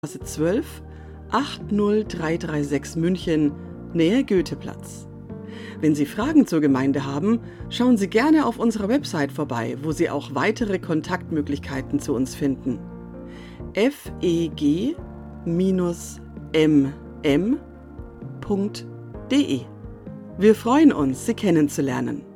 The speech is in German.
Straße 12, 80336 München, Nähe Goetheplatz. Wenn Sie Fragen zur Gemeinde haben, schauen Sie gerne auf unserer Website vorbei, wo Sie auch weitere Kontaktmöglichkeiten zu uns finden. feg-mm.de. Wir freuen uns, Sie kennenzulernen.